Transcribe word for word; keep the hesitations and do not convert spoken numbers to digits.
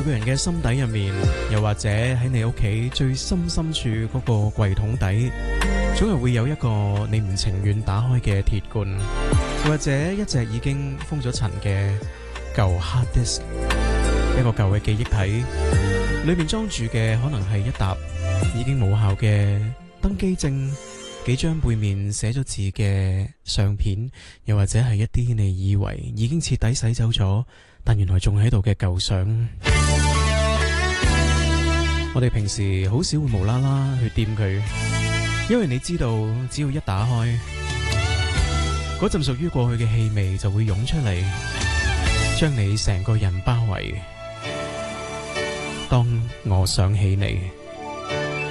每個人嘅心底入面，又或者喺你屋企最深深處嗰個櫃桶底，總係會有一個你唔情願打開嘅鐵罐，或者一隻已經封咗塵嘅舊 hard disk， 一個舊嘅記憶體，裏面裝住嘅可能係一沓已經冇效嘅登機證，幾張背面寫咗字嘅相片，又或者係一啲你以為已經徹底洗走咗，但原來仲喺度嘅舊相。我哋平時好少會無啦啦去掂佢，因為你知道只要一打開，嗰陣屬於過去嘅氣味就會湧出嚟，將你成個人包圍。當我想起你。